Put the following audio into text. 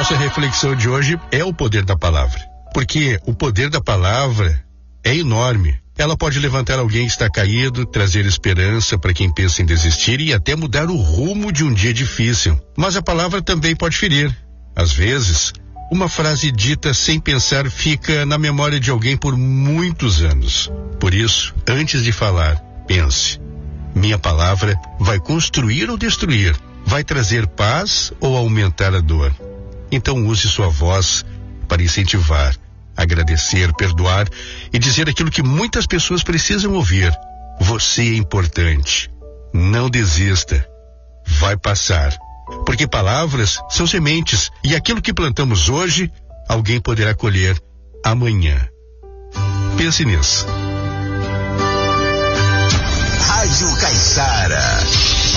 nossa reflexão de hoje é o poder da palavra. Porque o poder da palavra é enorme. Ela pode levantar alguém que está caído, trazer esperança para quem pensa em desistir e até mudar o rumo de um dia difícil. Mas a palavra também pode ferir. Às vezes, uma frase dita sem pensar fica na memória de alguém por muitos anos. Por isso, antes de falar, pense. Minha palavra vai construir ou destruir? Vai trazer paz ou aumentar a dor? Então use sua voz para incentivar, agradecer, perdoar e dizer aquilo que muitas pessoas precisam ouvir. Você é importante. Não desista. Vai passar. Porque palavras são sementes e aquilo que plantamos hoje, alguém poderá colher amanhã. Pense nisso. Rádio Caiçara